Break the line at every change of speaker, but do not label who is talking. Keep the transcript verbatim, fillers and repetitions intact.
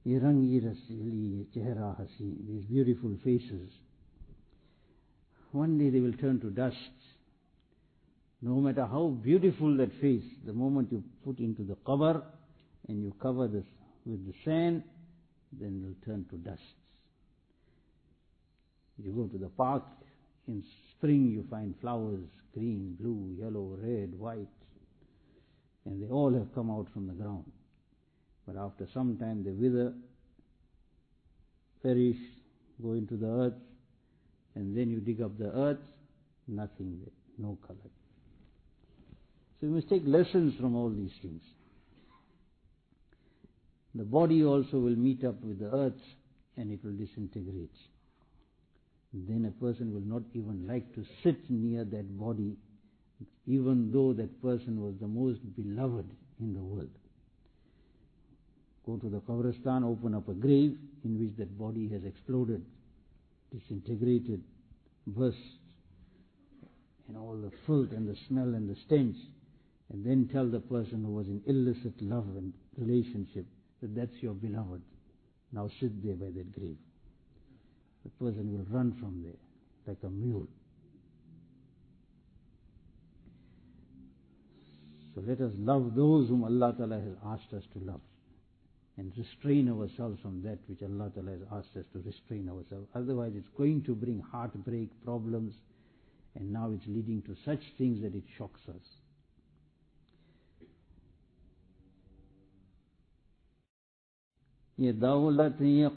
Ye rangi rasili, ye chehra hasi, these beautiful faces. One day they will turn to dust. No matter how beautiful that face, the moment you put into the qabr and you cover this with the sand, then it will turn to dust. You go to the park, in spring you find flowers, green, blue, yellow, red, white, and they all have come out from the ground. But after some time they wither, perish, go into the earth, and then you dig up the earth, nothing there, no color. So we must take lessons from all these things. The body also will meet up with the earth and it will disintegrate. Then a person will not even like to sit near that body, even though that person was the most beloved in the world. Go to the Qabristan, open up a grave in which that body has exploded, disintegrated, burst, and all the filth and the smell and the stench, and then tell the person who was in illicit love and relationship that that's your beloved. Now sit there by that grave. The person will run from there like a mule. So let us love those whom Allah Ta'ala has asked us to love, and restrain ourselves from that which Allah Ta'ala has asked us to restrain ourselves. Otherwise it's going to bring heartbreak, problems, and now it's leading to such things that it shocks us. Ye dawlat ye